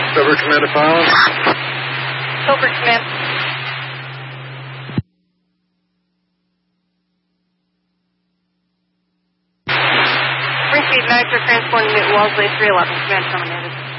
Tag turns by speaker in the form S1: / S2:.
S1: Silver Command to file.
S2: Silver Command. Repeat, Nitro transporting to Wellesley 311. Command terminated.